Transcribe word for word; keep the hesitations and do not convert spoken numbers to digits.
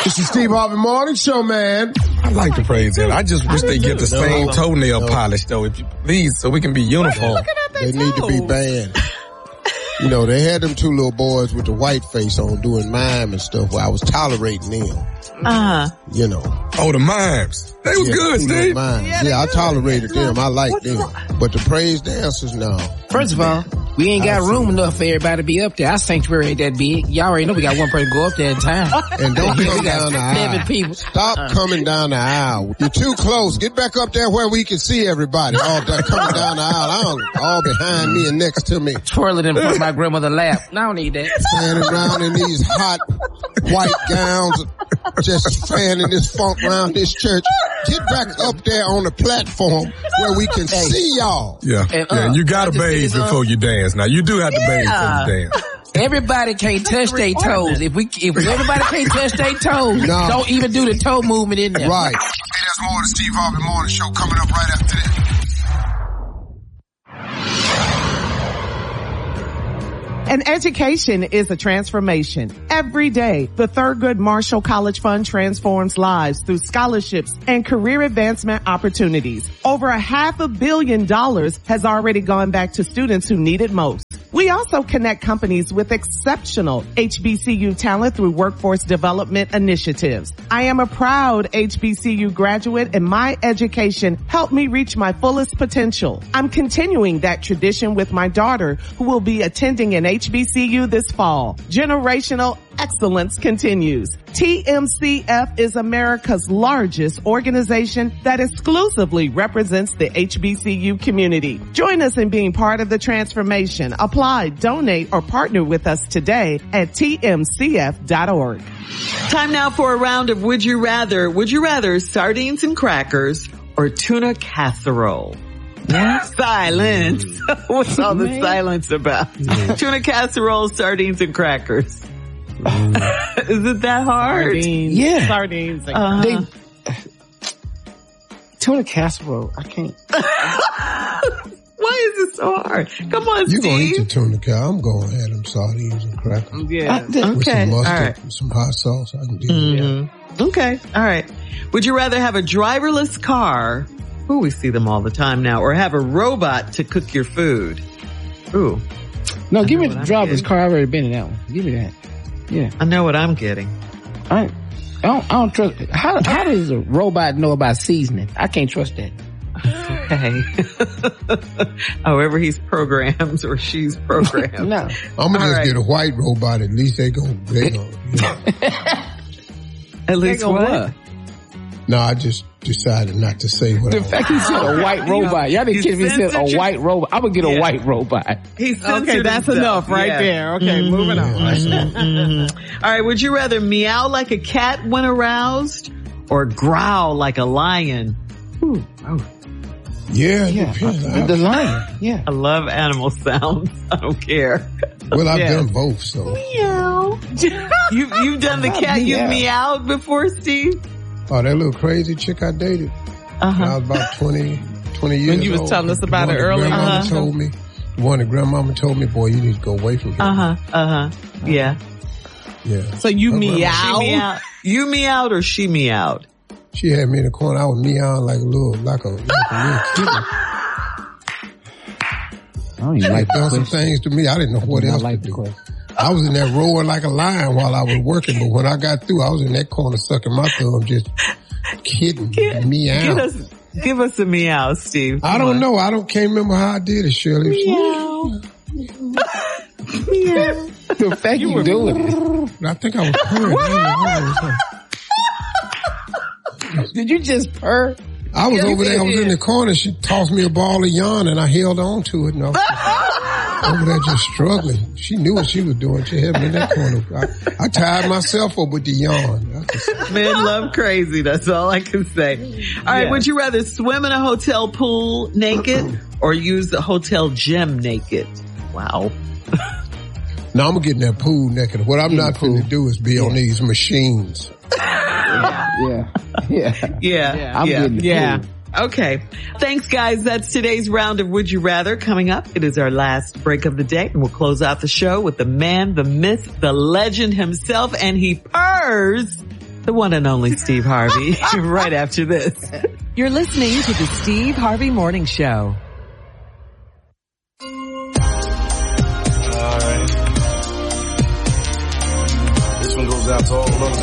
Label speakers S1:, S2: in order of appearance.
S1: It's the Steve Harvey Morning Show, man.
S2: I like the praise that. I just wish they get the
S1: No,
S2: same
S1: no,
S2: toenail
S1: no.
S2: polish, though, if you please, so we can be uniform.
S1: They need to be banned. You know, they had them two little boys with the white face on doing mime and stuff where I was tolerating them.
S3: Uh-huh.
S1: You know.
S2: Oh, the mimes. They was
S1: yeah,
S2: good, Steve.
S1: Mimes. Yeah, yeah I tolerated them. I liked them. But the praise dancers, no.
S4: First of all, we ain't got room enough for everybody to be up there. Our sanctuary ain't that big. Y'all already know we got one person go up there at a time.
S1: And don't come down the
S4: seven
S1: aisle.
S4: people.
S1: Stop uh. coming down the aisle. You're too close. Get back up there where we can see everybody. All that coming down the aisle. I don't, all behind me and next to me.
S4: Twirling in front of my grandmother's lap. I don't need that.
S1: Standing around in these hot white gowns, just fanning this funk around this church. Get back up there on the platform where we can hey. see y'all.
S2: Yeah, and, uh, yeah. You gotta bathe before you dance. Now you do have to bathe
S4: yeah.
S2: before you dance.
S4: Everybody can't touch their toes. If we, if everybody can't touch their toes,
S1: no.
S4: don't even do the toe movement in there.
S1: Right. Hey, there's more of the Steve Harvey Morning Show coming up right after this.
S5: An education is a transformation. Every day, the Thurgood Marshall College Fund transforms lives through scholarships and career advancement opportunities. Over a half a billion dollars has already gone back to students who need it most. We also connect companies with exceptional H B C U talent through workforce development initiatives. I am a proud H B C U graduate, and my education helped me reach my fullest potential. I'm continuing that tradition with my daughter, who will be attending an H B C U this fall. Generational excellence continues. T M C F is America's largest organization that exclusively represents the H B C U community. Join us in being part of the transformation. Apply, donate, or partner with us today at T M C F dot org.
S3: Time now for a round of Would You Rather. Would you rather sardines and crackers or tuna casserole? What? Silence. What's all the Man. silence about? Yeah. Tuna casserole, sardines, and crackers. Mm. Is it that hard?
S4: Sardines. Yeah.
S5: Sardines. And
S4: uh, they, tuna casserole. I can't.
S3: Why is it so hard? Come on,
S1: you
S3: Steve.
S1: You gonna eat your tuna casserole. I'm gonna have them sardines and crackers.
S5: Yeah.
S1: With
S3: okay.
S1: some mustard
S3: all right.
S1: and some hot sauce. I can do
S3: mm-hmm. that. Okay. All right. Would you rather have a driverless car? Ooh, we see them all the time now. Or have a robot to cook your food? Ooh.
S4: No, give me the driverless car. I've already been in that one. Give me that. Yeah.
S3: I know what I'm getting.
S4: I, I don't, I don't trust, how, how does a robot know about seasoning? I can't trust that.
S3: Okay. However he's programmed or she's programmed.
S4: No.
S1: I'm gonna
S3: all
S1: just
S3: right.
S1: get a white robot. At least they go, they go. You know.
S3: At least what? what?
S1: No, I just decided not to say what
S4: the
S1: I
S4: fact he said a white robot. Y'all didn't kidding me. He said a white robot. I'm gonna get yeah. a white robot.
S3: He's
S5: okay, that's
S3: himself.
S5: enough right
S3: yeah.
S5: there. Okay, mm-hmm. moving on.
S3: mm-hmm. All right, would you rather meow like a cat when aroused or growl like a lion? Ooh. Oh.
S1: Yeah,
S4: yeah. Uh, the lion. Yeah.
S3: I love animal sounds. I don't care.
S1: Well, I've
S3: yeah.
S1: done both, so.
S3: Meow. you, you've done the cat. You've meowed before, Steve?
S1: Oh, that little crazy chick I dated.
S3: Uh-huh.
S1: When I was about twenty, twenty years old.
S5: When you was telling us about it earlier.
S1: Grandmama
S3: uh-huh.
S1: told me, one that grandmama told me, boy, you need to go away from here.
S3: Uh-huh, uh-huh. Yeah.
S1: Yeah.
S5: So you meow?
S3: meowed? You meowed or she meowed?
S1: She had me in the corner. I was meowing like a little, like a, like a little kitten.
S4: I don't even
S1: like
S4: like
S1: done some things to me. I didn't know what else
S4: like
S1: to do. I was in there roaring like a lion while I was working, but when I got through, I was in that corner sucking my thumb, just kidding, meow.
S3: Give us, give us a meow, Steve. Come
S1: I don't
S3: on.
S1: know. I don't can't remember how I did it, Shirley.
S3: Meow. Meow.
S4: The fact you, you were doing it.
S1: I think I was purring.
S4: Did you just purr?
S1: I was yeah, over there. I was in the corner. She tossed me a ball of yarn, and I held on to it. And I was over there just struggling. She knew what she was doing. She had me in that corner. I, I tied myself up with the yarn.
S3: Men love crazy. That's all I can say. All right. Yeah. Would you rather swim in a hotel pool naked or use the hotel gym naked? Wow.
S1: No, I'm gonna get in that pool naked. What I'm not going to do is be yeah. on these machines.
S4: Yeah. Yeah. Yeah.
S3: Yeah.
S4: yeah. I'm
S3: yeah.
S4: getting the
S3: yeah.
S4: pool.
S3: Okay. Thanks, guys. That's today's round of Would You Rather. Coming up, it is our last break of the day, and we'll close out the show with the man, the myth, the legend himself, and he purrs The one and only Steve Harvey, right after this. You're listening to the Steve Harvey Morning Show.
S6: All right. This one goes out to all of those